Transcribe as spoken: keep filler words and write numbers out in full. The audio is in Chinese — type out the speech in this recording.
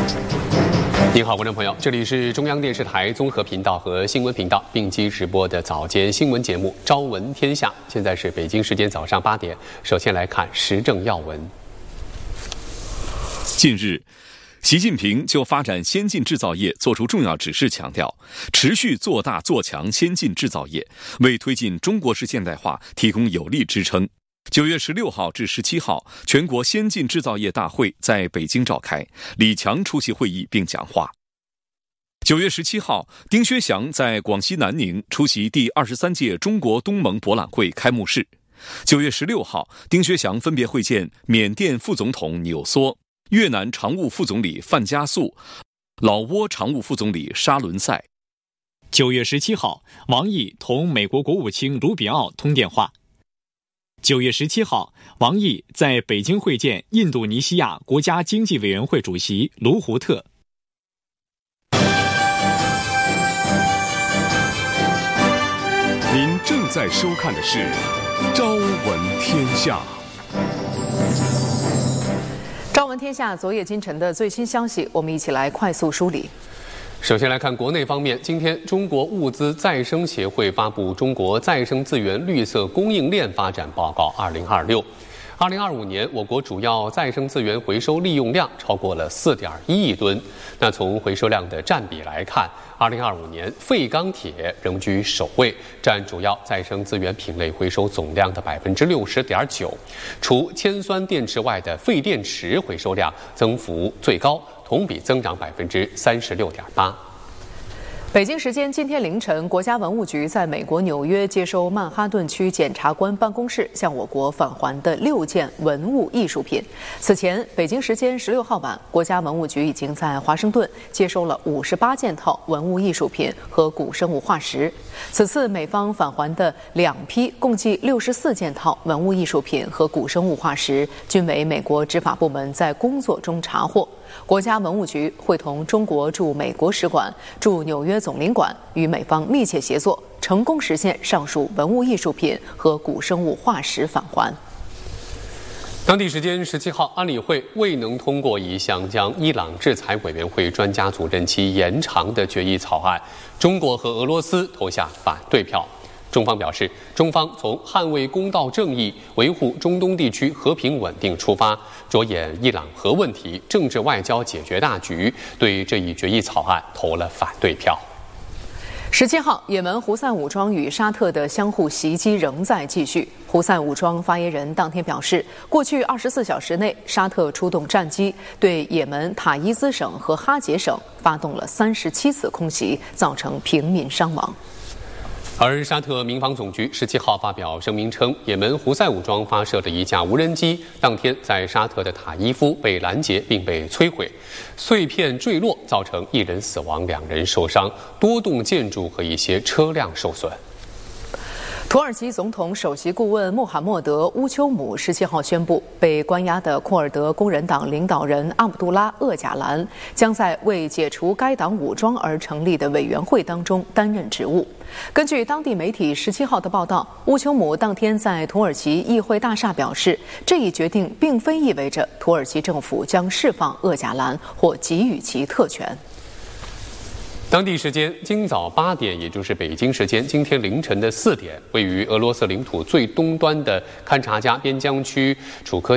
您好，观众朋友，这里是中央电视台综合频道和新闻频道并机直播的早间新闻节目《朝闻天下》。现在是北京时间早上八点，首先来看时政要闻。 近日，习近平就发展先进制造业作出重要指示，强调持续做大做强先进制造业，为推进中国式现代化提供有力支撑。九月十六号至十七号，全国先进制造业大会在北京召开，李强出席会议并讲话。九月十七号，丁薛祥在广西南宁出席第二十三届中国东盟博览会开幕式。九月十六号，丁薛祥分别会见缅甸副总统纽梭、越南常务副总理范加素、老挝常务副总理沙伦塞。 九月十七号，王毅同美国国务卿卢比奥通电话。九月十七号，王毅在北京会见印度尼西亚国家经济委员会主席卢胡特。 您正在收看的是《朝闻天下》。 朝闻天下昨夜今晨的最新消息，我们一起来快速梳理。 首先来看国内方面，今天中国物资再生协会发布《中国再生资源绿色供应链发展报告二零二六》。二零二五年，我国主要再生资源回收利用量超过了四点一亿吨。那从回收量的占比来看，二零二五年废钢铁仍居首位，占主要再生资源品类回收总量的百分之六十点九。除铅酸电池外的废电池回收量增幅最高，同比增长百分之三十六点八。 北京时间今天凌晨，国家文物局在美国纽约接收曼哈顿区检察官办公室向我国返还的六件文物艺术品。此前，北京时间十六号晚，国家文物局已经在华盛顿接收了五十八件套文物艺术品和古生物化石。此次美方返还的两批共计六十四件套文物艺术品和古生物化石，均为美国执法部门在工作中查获。国家文物局会同中国驻美国使馆、驻纽约总领馆与美方密切协作，成功实现上述文物艺术品和古生物化石返还。 当地时间十七号，安理会未能通过一项将伊朗制裁委员会专家组任期延长的决议草案，中国和俄罗斯投下反对票。中方表示，中方从捍卫公道正义、维护中东地区和平稳定出发，着眼伊朗核问题政治外交解决大局，对这一决议草案投了反对票。 十七号，也门胡塞武装与沙特的相互袭击仍在继续。胡塞武装发言人当天表示，过去二十四小时内，沙特出动战机对也门塔伊兹省和哈杰省发动了三十七次空袭，造成平民伤亡。 而沙特民防总局十七号发表声明称，也门胡塞武装发射的一架无人机当天在沙特的塔伊夫被拦截并被摧毁，碎片坠落，造成一人死亡，两人受伤，多栋建筑和一些车辆受损。 土耳其总统首席顾问穆罕默德·乌丘姆十七号宣布，被关押的库尔德工人党领导人阿卜杜拉·厄贾兰将在为解除该党武装而成立的委员会当中担任职务。根据当地媒体十七号的报道，乌丘姆当天在土耳其议会大厦表示，这一决定并非意味着土耳其政府将释放厄贾兰或给予其特权。 当地时间今早八点，也就是北京时间今天凌晨的四点，位于俄罗斯领土最东端的勘察加边疆区楚科